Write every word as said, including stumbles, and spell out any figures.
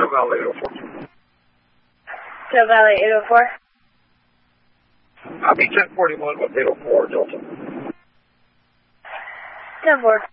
Del Valle eight oh four. Del Valle eight oh four. Copy ten forty-one with eight oh four Delta. ten four.